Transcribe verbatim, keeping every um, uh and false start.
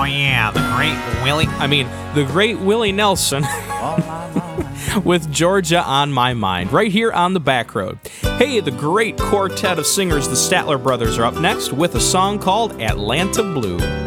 yeah, the great Willie. I mean, the great Willie Nelson with Georgia on My Mind, right here on the Back Road. Hey, the great quartet of singers, the Statler Brothers, are up next with a song called Atlanta Blue.